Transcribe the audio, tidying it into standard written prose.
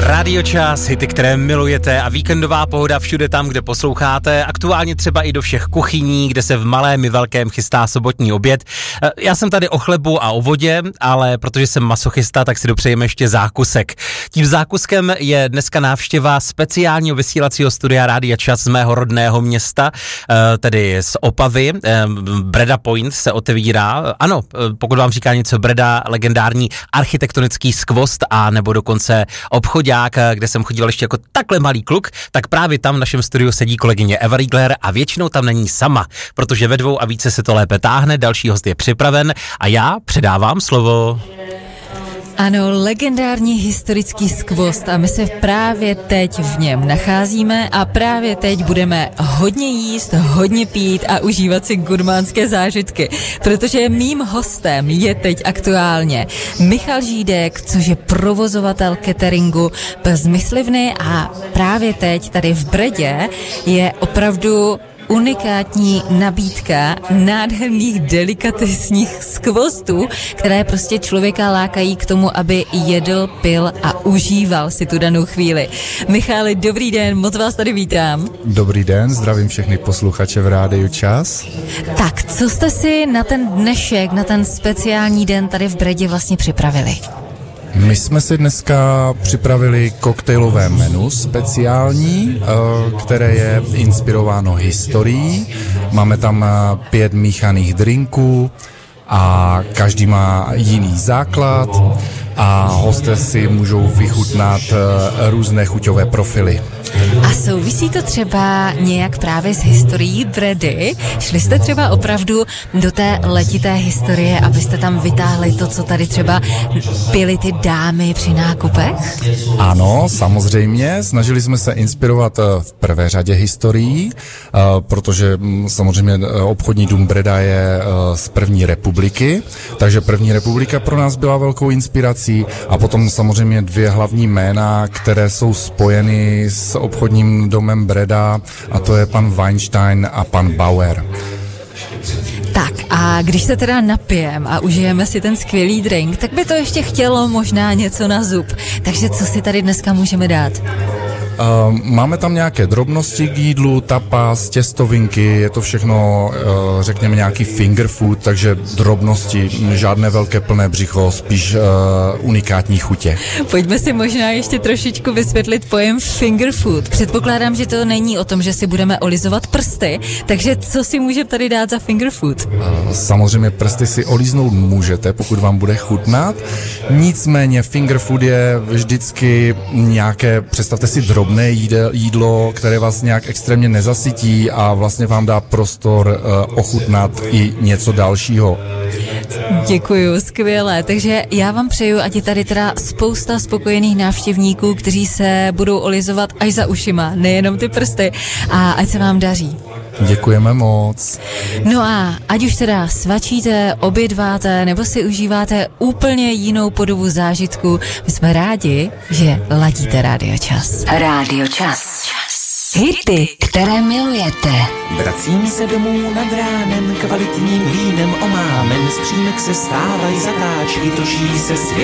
Rádio Čas, hity, které milujete a víkendová pohoda všude tam, kde posloucháte, aktuálně třeba i do všech kuchyní, kde se v malém i velkém chystá sobotní oběd. Já jsem tady o chlebu a o vodě, ale protože jsem masochista, tak si dopřejeme ještě zákusek. Tím zákuskem je dneska návštěva speciálního vysílacího studia Rádia Čas z mého rodného města, tedy z Opavy. Breda Point se otevírá. Ano, pokud vám říká něco Breda, legendární architektonický skvost a nebo dokonce obchodák, kde jsem chodil ještě jako takhle malý kluk, tak právě tam v našem studiu sedí kolegyně Eva Riegler a většinou tam není sama, protože ve dvou a více se to lépe táhne, další host je připraven a já předávám slovo. Ano, legendární historický skvost a my se právě teď v něm nacházíme a právě teď budeme hodně jíst, hodně pít a užívat si gurmánské zážitky, protože mým hostem je teď aktuálně Michal Žídek, což je provozovatel cateringu z Myslivny a právě teď tady v Bredě je opravdu unikátní nabídka nádherných delikatesních skvostů, které prostě člověka lákají k tomu, aby jedl, pil a užíval si tu danou chvíli. Michale, dobrý den, moc vás tady vítám. Dobrý den, zdravím všechny posluchače v Rádiu Čas. Tak, co jste si na ten dnešek, na ten speciální den tady v Bredě vlastně připravili? My jsme si dneska připravili koktejlové menu speciální, které je inspirováno historií. Máme tam 5 míchaných drinků a každý má jiný základ a hosté si můžou vychutnat různé chuťové profily. A souvisí to třeba nějak právě s historií Bredy? Šli jste třeba opravdu do té letité historie, abyste tam vytáhli to, co tady třeba pili ty dámy při nákupech? Ano, samozřejmě. Snažili jsme se inspirovat v prvé řadě historií, protože samozřejmě obchodní dům Breda je z první republiky, takže první republika pro nás byla velkou inspirací a potom samozřejmě 2 hlavní jména, které jsou spojeny s obchodním domem Breda a to je pan Weinstein a pan Bauer. Tak a když se teda napijem a užijeme si ten skvělý drink, tak by to ještě chtělo možná něco na zub. Takže co si tady dneska můžeme dát? Máme tam nějaké drobnosti k jídlu, tapas, těstovinky, je to všechno, řekněme, nějaký finger food, takže drobnosti, žádné velké plné břicho, spíš unikátní chutě. Pojďme si možná ještě trošičku vysvětlit pojem finger food. Předpokládám, že to není o tom, že si budeme olizovat prsty, takže co si můžeme tady dát za finger food? Samozřejmě prsty si olíznout můžete, pokud vám bude chutnat, nicméně finger food je vždycky nějaké, představte si drobné jídlo, které vás nějak extrémně nezasytí a vlastně vám dá prostor ochutnat i něco dalšího. Děkuju, skvělé. Takže já vám přeju, ať je tady teda spousta spokojených návštěvníků, kteří se budou olizovat až za ušima, nejenom ty prsty, a ať se vám daří. Děkujeme moc. No a ať už teda svačíte, obědváte, nebo si užíváte úplně jinou podobu zážitku, my jsme rádi, že ladíte Rádio Čas. Rádio Čas. Hity, které milujete. Vracím se domů nad ránem, kvalitním vínem omámen, z přímek se stávají zatáčky, točí se svět.